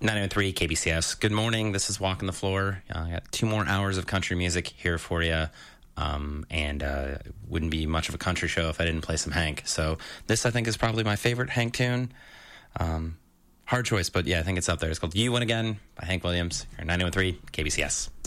903 KBCS. Good morning. This is Walking the Floor. I got 2 more hours of country music here for you. Wouldn't be much of a country show if I didn't play some Hank. So this, I think, is probably my favorite Hank tune. Hard choice, but yeah, I think it's up there. It's called You Win Again by Hank Williams. Here, 903 KBCS.